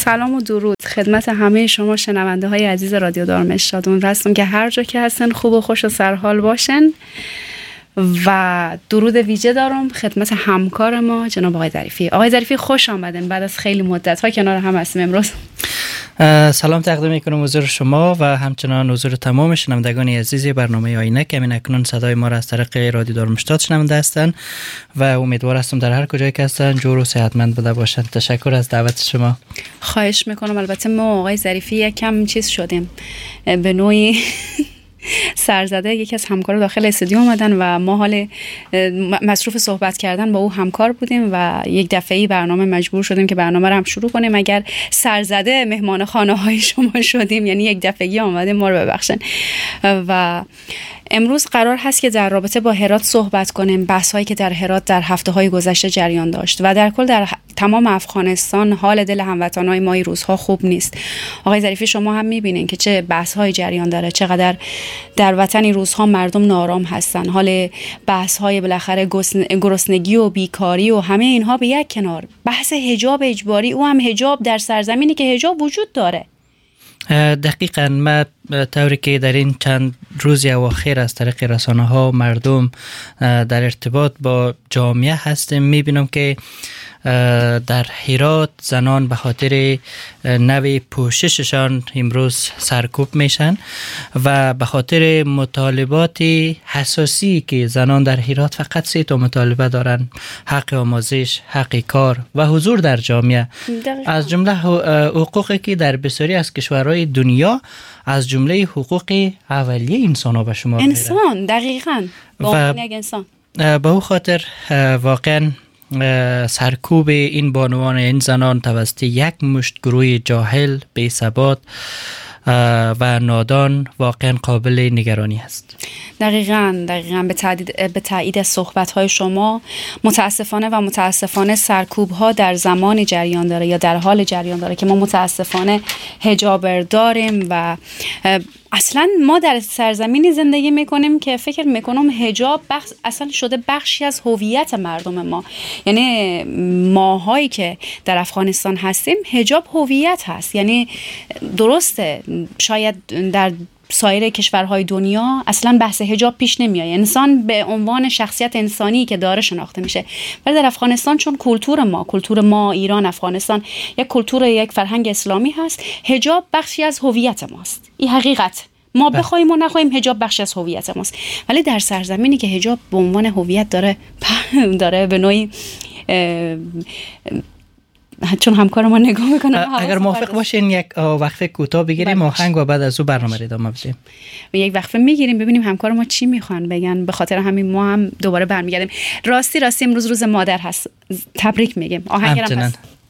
سلام و درود خدمت همه شما شنونده های عزیز رادیو دارمشتاد. امیدوارم که هر جا که هستن خوب و خوش و سرحال باشن و درود ویژه دارم خدمت همکار ما جناب آقای ظریفی. آقای ظریفی خوش آمدن، بعد از خیلی مدت ها کنار هم هستیم امروز. سلام تقدیم میکنم حضور شما و همچنان حضور تمام شنوندگان عزیز برنامه آینه که همین اکنون صدای ما را از طریق رادیو دارمشتاد شنونده هستند و امیدوار هستم در هر کجایی که هستن جور و صحتمند بوده باشند. تشکر از دعوت شما. خواهش میکنم. البته ما آقای ظریفی یکم چیز شدیم به نوعی سرزده، یکی از همکارا داخل استودیو اومدن و ما حال مصروف صحبت کردن با او همکار بودیم و یک دفعه‌ای برنامه مجبور شدیم که برنامه رو هم شروع کنیم. اگر سرزده مهمان خانه های شما شدیم یعنی یک دفعه‌ای آمدیم، ما رو ببخشن. و امروز قرار هست که در رابطه با هرات صحبت کنیم، بحث هایی که در هرات در هفته های گذشته جریان داشت و در کل در تمام افغانستان حال دل هموطنای ما این روزها خوب نیست. آقای ظریفی شما هم میبینین که چه بحث های جریان داره، چقدر در وطن این روزها مردم نارام هستن. حال بحث های بالاخره گرسنگی و بیکاری و همه اینها به یک کنار، بحث حجاب اجباری، او هم حجاب در سرزمینی که حجاب وجود داره. دقیقاً ما طوری که در این چند روزی اواخر از طریق رسانه ها مردم در ارتباط با جامعه هستیم، میبینم که در هرات زنان به خاطر نوع پوشششان امروز سرکوب میشن و به خاطر مطالبات حساسی که زنان در هرات فقط 3 تا مطالبه دارن: حق آموزش، حق کار و حضور در جامعه. از جمله حقوقی که در بسیاری از کشورهای دنیا از جمله حقوق اولیه انسان ها به شما انسان دقیقاً با انسان. به او خاطر واقعا سرکوب این بانوان، این زنان توسط یک مشت گروه جاهل، بی ثبات و نادان واقعا قابل نگرانی است. دقیقاً به تایید صحبت‌های شما متاسفانه سرکوب‌ها در زمان جریان داره یا در حال جریان داره که ما متاسفانه حجاب داریم و اصلا ما در سرزمینی زندگی میکنیم که فکر میکنم حجاب اصلا شده بخشی از هویت مردم ما. یعنی ماهایی که در افغانستان هستیم حجاب هویت هست. یعنی درسته شاید در سایر کشورهای دنیا اصلا بحث حجاب پیش نمیاد، انسان به عنوان شخصیت انسانی که داره شناخته میشه، ولی در افغانستان چون کلتور ما ایران افغانستان یک فرهنگ اسلامی هست، حجاب بخشی از هویت ماست. این حقیقت، ما بخوایم و نخوایم حجاب بخشی از هویت ماست. ولی در سرزمینی که حجاب به عنوان هویت داره به نوعی چون همکار ما نگاه میکنه، اگر موافق باشین یک وقفه کوتاه بگیریم آهنگ و بعد از او برنامه رو ادامه بدیم. یک وقفه میگیریم ببینیم همکار ما چی میخوان بگن، به خاطر همین ما هم دوباره برمیگردیم. راستی امروز روز مادر هست، تبریک میگیم. آهنگم هست.